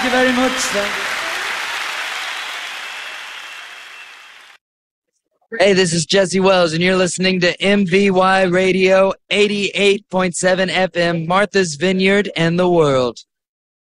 you very much. Thank you. Hey, this is Jesse Wells, and you're listening to MVY Radio 88.7 FM, Martha's Vineyard and the World.